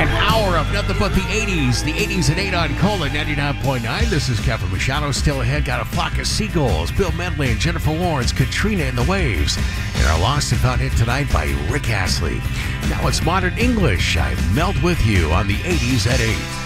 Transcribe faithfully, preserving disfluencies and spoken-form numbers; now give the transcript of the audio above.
An hour of nothing but the eighties. The eighties at eight on Cola ninety-nine point nine. This is Kevin Machado. Still ahead, got a flock of seagulls. Bill Medley and Jennifer Lawrence, Katrina and the Waves. And our lost and found hit tonight by Rick Astley. Now it's modern English. I melt with you on the eighties at eight.